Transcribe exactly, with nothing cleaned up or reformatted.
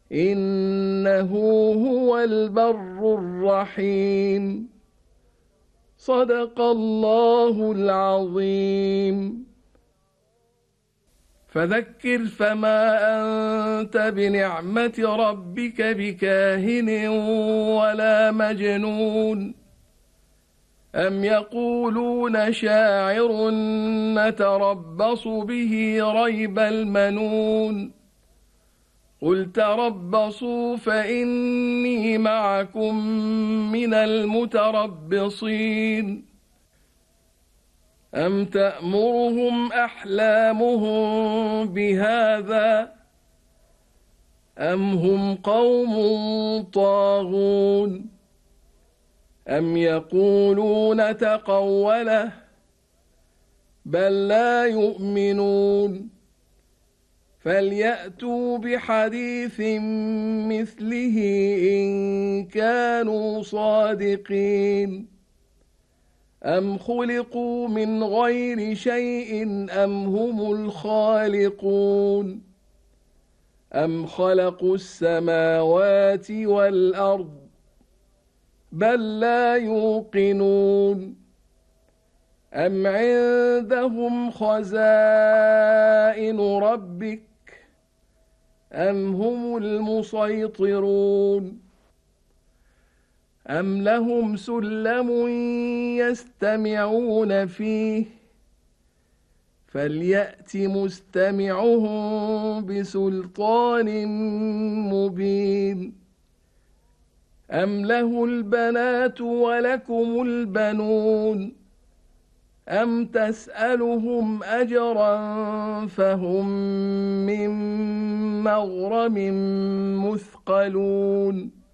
إنه هو البر الرحيم. صدق الله العظيم. فذكر فما أنت بنعمة ربك بكاهن ولا مجنون. أم يقولون شاعر نتربص به ريب المنون. قل تربصوا فإني معكم من المتربصين. أم تأمرهم أحلامهم بهذا أم هم قوم طاغون. أم يقولون تقوله بل لا يؤمنون. فليأتوا بحديث مثله إن كانوا صادقين. أم خلقوا من غير شيء أم هم الخالقون. أم خلقوا السماوات والأرض بل لا يوقنون. أم عندهم خزائن ربك أم هم المسيطرون. أم لهم سلم يستمعون فيه فليأت مستمعهم بسلطان مبين. أم له البنات ولكم البنون. أم تسألهم أجرا فهم من مغرم مثقلون.